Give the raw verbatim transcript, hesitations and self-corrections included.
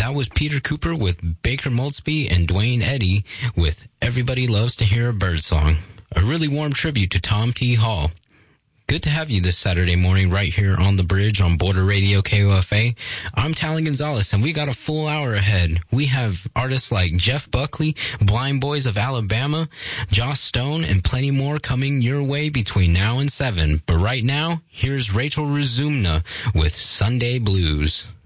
That was Peter Cooper with Baker Maltzby and Dwayne Eddy with Everybody Loves to Hear a Bird Song. A really warm tribute to Tom T. Hall. Good to have you this Saturday morning right here on the bridge on Border Radio K O F A. I'm Tally Gonzalez, and we got a full hour ahead. We have artists like Jeff Buckley, Blind Boys of Alabama, Joss Stone, and plenty more coming your way between now and seven. But right now, here's Rachel Rizumna with Sunday Blues.